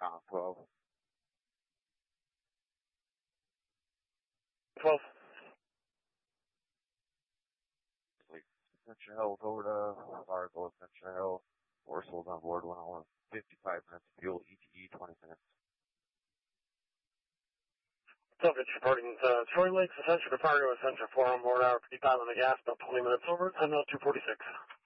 12. 12. Like, Ascension Hill over to Fargo, Ascension Hill. Force hold on board 1 hour, 55 minutes. Fuel ETE 20 minutes. Subject reporting Troy Lakes, Ascension to Fargo, Ascension 4 on board, hour 55 on the gas, about 20 minutes over, time now 246.